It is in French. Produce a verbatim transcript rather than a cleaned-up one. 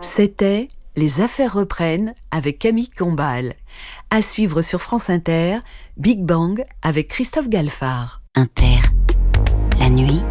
C'était Les affaires reprennent avec Camille Combal. À suivre sur France Inter, Big Bang avec Christophe Galfard. Inter, la nuit,